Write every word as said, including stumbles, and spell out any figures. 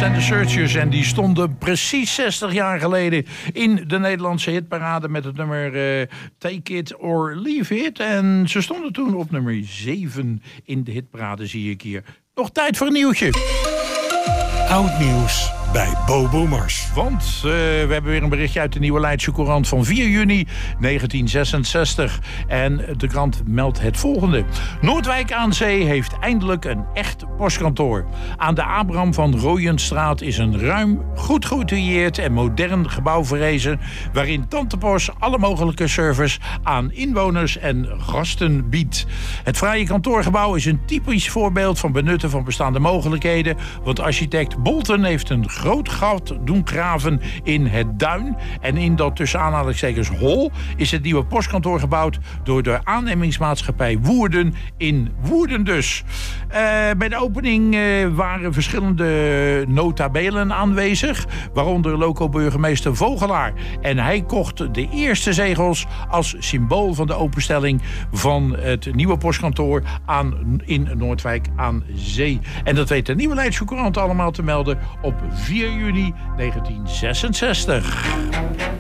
and the Searchers. En die stonden precies zestig jaar geleden in de Nederlandse hitparade met het nummer uh, Take It or Leave It. En ze stonden toen op nummer zeven in de hitparade, zie ik hier. Nog tijd voor een nieuwtje. Oud nieuws bij Bobo Mars. Want uh, we hebben weer een berichtje uit de Nieuwe Leidse Courant van vier juni negentien zesenzestig. En de krant meldt het volgende. Noordwijk aan Zee heeft eindelijk een echt postkantoor. Aan de Abraham van Rooyenstraat is een ruim, goed geoutilleerd en modern gebouw verrezen, waarin Tante Post alle mogelijke service aan inwoners en gasten biedt. Het fraaie kantoorgebouw is een typisch voorbeeld van benutten van bestaande mogelijkheden, want architect Bolten heeft een groot gat doen graven in het duin. En in dat tussen aanhalingstekens hol is het nieuwe postkantoor gebouwd door de aannemingsmaatschappij Woerden in Woerden dus. Uh, bij de opening uh, waren verschillende notabelen aanwezig, waaronder loco-burgemeester Vogelaar. En hij kocht de eerste zegels als symbool van de openstelling van het nieuwe postkantoor aan, in Noordwijk aan Zee. En dat weet de Nieuwe Leidse Courant allemaal te melden op vier juni negentien zesenzestig.